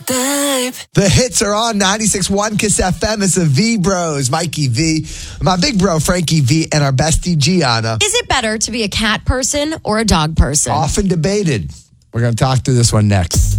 The hits are on 96.1 Kiss FM. It's the V Bros, Mikey V, my big bro, Frankie V, and our bestie, Gianna. Is it better to be a cat person or a dog person? Often debated. We're going to talk through this one next.